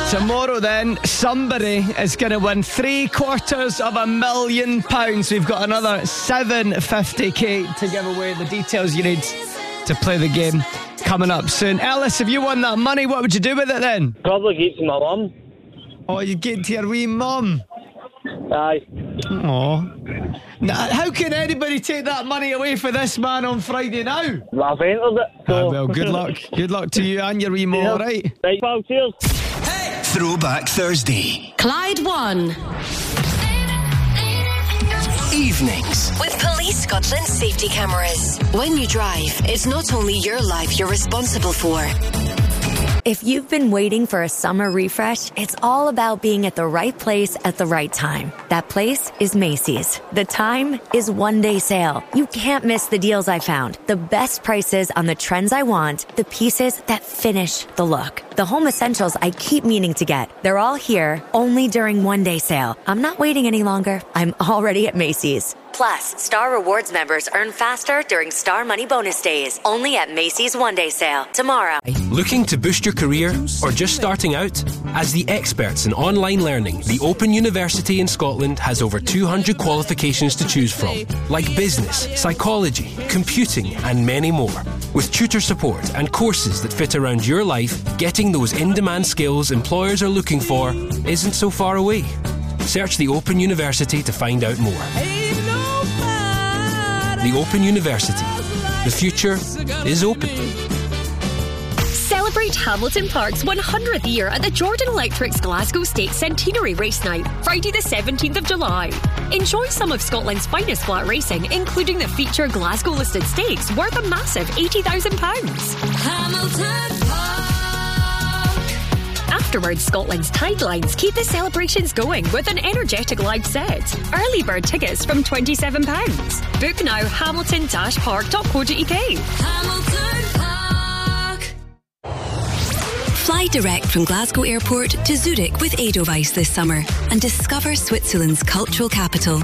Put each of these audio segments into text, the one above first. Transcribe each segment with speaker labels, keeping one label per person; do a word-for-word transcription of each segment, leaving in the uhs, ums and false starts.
Speaker 1: Tomorrow then, somebody is going to win three quarters of a million pounds. We've got another seven hundred fifty k to give away. The details you need to play the game coming up soon. Ellis, if you won that money, what would you do with it then?
Speaker 2: Probably give it to my mum.
Speaker 1: Oh, you give it to your wee mum?
Speaker 2: Aye.
Speaker 1: Aww. Now, how can anybody take that money away for this man on Friday now?
Speaker 2: I've entered it. So.
Speaker 1: Ah, well, good luck. Good luck to you and your wee mum, all right?
Speaker 2: Right, pal, cheers.
Speaker 3: Hey! Throwback Thursday.
Speaker 4: Clyde One.
Speaker 3: Evenings.
Speaker 4: With Police Scotland safety cameras. When you drive, it's not only your life you're responsible for.
Speaker 5: If you've been waiting for a summer refresh, it's all about being at the right place at the right time. That place is Macy's. The time is one day sale. You can't miss the deals I found. The best prices on the trends I want. The pieces that finish the look. The home essentials I keep meaning to get. They're all here, only during one day sale. I'm not waiting any longer. I'm already at Macy's. Plus, Star Rewards members earn faster during Star Money Bonus Days. Only at Macy's One Day Sale. Tomorrow.
Speaker 6: Looking to boost your career or just starting out? As the experts in online learning, the Open University in Scotland has over two hundred qualifications to choose from, like business, psychology, computing and many more. With tutor support and courses that fit around your life, getting those in-demand skills employers are looking for isn't so far away. Search the Open University to find out more. The Open University. The future is open.
Speaker 7: Celebrate Hamilton Park's one hundredth year at the Jordan Electric's Glasgow Stakes Centenary Race Night, Friday the seventeenth of July. Enjoy some of Scotland's finest flat racing, including the feature Glasgow-listed stakes worth a massive eighty thousand pounds.
Speaker 8: Hamilton Park.
Speaker 7: Afterwards, Scotland's Tidelines keep the celebrations going with an energetic live set. Early bird tickets from twenty-seven pounds. Book now, hamilton dash park dot co dot uk.
Speaker 8: Hamilton Park.
Speaker 4: Fly direct from Glasgow Airport to Zurich with Edelweiss this summer and discover Switzerland's cultural capital.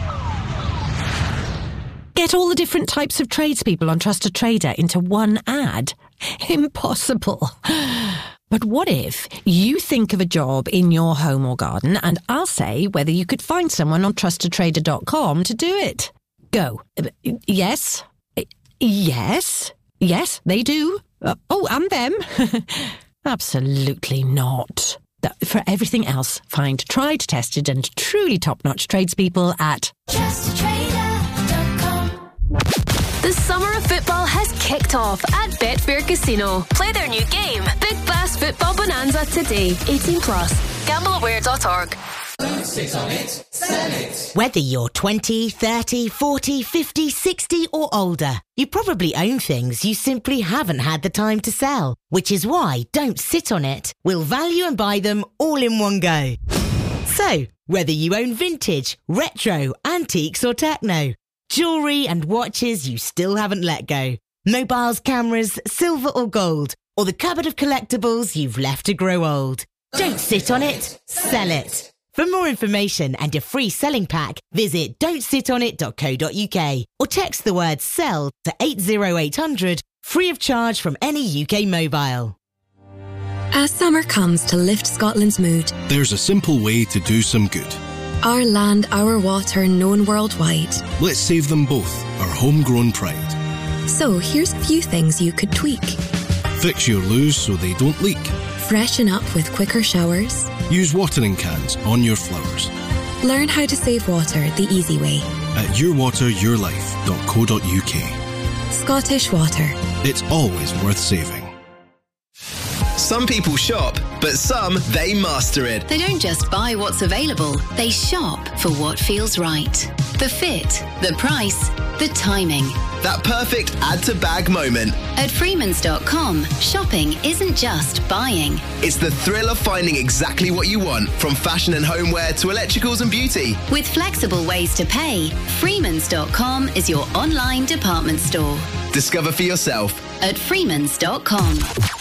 Speaker 9: Get all the different types of tradespeople on Trusted Trader into one ad? Impossible. But what if you think of a job in your home or garden and I'll say whether you could find someone on trusted trader dot com to do it? Go. Yes. Yes. Yes, they do. Uh, oh, and them. Absolutely not. For everything else, find tried, tested and truly top-notch tradespeople at
Speaker 8: trusted trader dot com.
Speaker 10: The summer of football has kicked off at Betfair Casino. Play their new game, Big Bass Football Bonanza, today. eighteen plus. gamble aware dot org.
Speaker 3: Don't sit on it, sell it.
Speaker 11: Whether you're twenty, thirty, forty, fifty, sixty or older, you probably own things you simply haven't had the time to sell. Which is why Don't Sit On It will value and buy them all in one go. So, whether you own vintage, retro, antiques or techno, jewellery and watches you still haven't let go, mobiles, cameras, silver or gold, or the cupboard of collectibles you've left to grow old. Don't sit on it, sell it. For more information and a free selling pack, visit don't sit on it dot co dot uk or text the word SELL to eight oh eight hundred, free of charge from any U K mobile.
Speaker 4: As summer comes to lift Scotland's mood,
Speaker 12: there's a simple way to do some good.
Speaker 4: Our land, our water, known worldwide.
Speaker 12: Let's save them both, our homegrown pride.
Speaker 4: So here's a few things you could tweak.
Speaker 12: Fix your loos so they don't leak.
Speaker 4: Freshen up with quicker showers.
Speaker 12: Use watering cans on your flowers.
Speaker 4: Learn how to save water the easy way.
Speaker 12: At your water your life dot co dot uk.
Speaker 4: Scottish Water.
Speaker 12: It's always worth saving.
Speaker 13: Some people shop, but some, they master it.
Speaker 14: They don't just buy what's available, they shop for what feels right. The fit, the price, the timing.
Speaker 13: That perfect add-to-bag moment.
Speaker 14: At Freemans dot com, shopping isn't just buying.
Speaker 13: It's the thrill of finding exactly what you want, from fashion and homeware to electricals and beauty.
Speaker 14: With flexible ways to pay, Freemans dot com is your online department store.
Speaker 13: Discover for yourself
Speaker 14: at Freemans dot com.